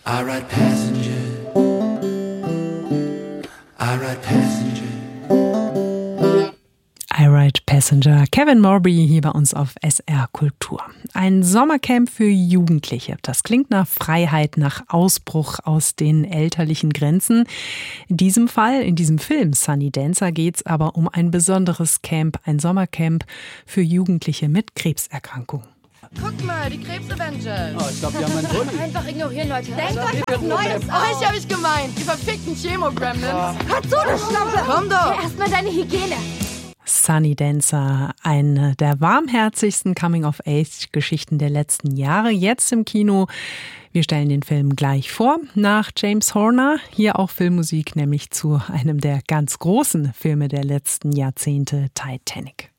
I ride passenger. I ride passenger. I Ride Passenger, Kevin Morby hier bei uns auf SR Kultur. Ein Sommercamp für Jugendliche. Das klingt nach Freiheit, nach Ausbruch aus den elterlichen Grenzen. In diesem Fall, in diesem Film Sunny Dancer, geht es aber um ein besonderes Camp, ein Sommercamp für Jugendliche mit Krebserkrankungen. Guck mal, die Krebs-Avengers. Oh, ich glaube, die haben einen Bulli. Einfach ignorieren, Leute. Denkt euch was Neues aus. Hab ich gemeint. Die verfickten Chemo-Gremlins. Hat so eine Schlampe. Komm doch. Erstmal deine Hygiene. Sunny Dancer, eine der warmherzigsten Coming-of-Age-Geschichten der letzten Jahre, jetzt im Kino. Wir stellen den Film gleich vor, nach James Horner. Hier auch Filmmusik, nämlich zu einem der ganz großen Filme der letzten Jahrzehnte, Titanic.